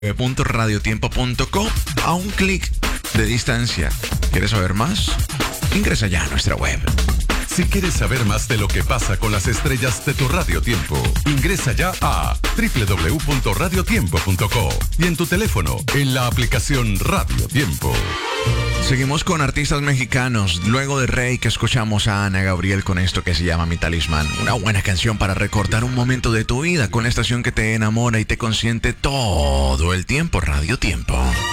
www.radiotiempo.co a un clic de distancia. ¿Quieres saber más? Ingresa ya a nuestra web. Si quieres saber más de lo que pasa con las estrellas de tu Radio Tiempo, ingresa ya a www.radiotiempo.co y en tu teléfono, en la aplicación Radio Tiempo. Seguimos con artistas mexicanos. Luego de Rey, que escuchamos a Ana Gabriel con esto que se llama Mi Talismán. Una buena canción para recordar un momento de tu vida con la estación que te enamora y te consiente todo el tiempo. Radio Tiempo.